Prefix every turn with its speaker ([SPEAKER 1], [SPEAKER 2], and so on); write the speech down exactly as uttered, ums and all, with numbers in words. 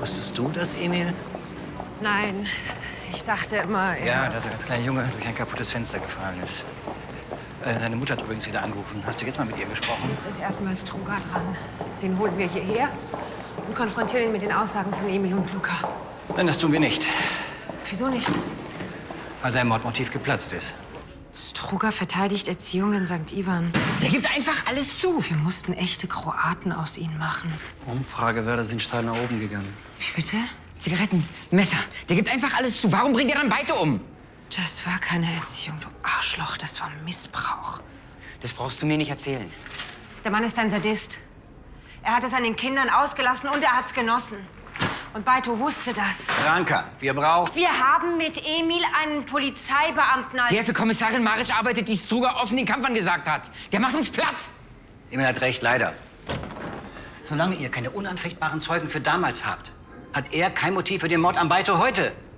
[SPEAKER 1] Wusstest du das, Emil?
[SPEAKER 2] Nein, ich dachte immer, er...
[SPEAKER 1] Ja, dass er als kleiner Junge durch ein kaputtes Fenster gefallen ist. Äh, deine Mutter hat übrigens wieder angerufen. Hast du jetzt mal mit ihr gesprochen?
[SPEAKER 2] Jetzt ist erstmal Struga dran. Den holen wir hierher und konfrontieren ihn mit den Aussagen von Emil und Luca.
[SPEAKER 1] Nein, das tun wir nicht.
[SPEAKER 2] Wieso nicht?
[SPEAKER 1] Weil sein Mordmotiv geplatzt ist.
[SPEAKER 2] Struga verteidigt Erziehung in Sankt Ivan.
[SPEAKER 3] Der gibt einfach alles zu.
[SPEAKER 2] Wir mussten echte Kroaten aus ihnen machen.
[SPEAKER 4] Umfragewerte sind steil nach oben gegangen.
[SPEAKER 2] Wie bitte?
[SPEAKER 3] Zigaretten, Messer. Der gibt einfach alles zu. Warum bringt er dann beide um?
[SPEAKER 2] Das war keine Erziehung, du Arschloch. Das war Missbrauch.
[SPEAKER 3] Das brauchst du mir nicht erzählen.
[SPEAKER 2] Der Mann ist ein Sadist. Er hat es an den Kindern ausgelassen und er hat's genossen. Und Beito wusste das.
[SPEAKER 1] Ranka, wir brauchen...
[SPEAKER 2] Wir haben mit Emil einen Polizeibeamten als...
[SPEAKER 3] Der für Kommissarin Maric arbeitet, die Struga offen den Kampf angesagt hat. Der macht uns platt.
[SPEAKER 1] Emil hat recht, leider. Solange ihr keine unanfechtbaren Zeugen für damals habt, hat er kein Motiv für den Mord an Beito heute.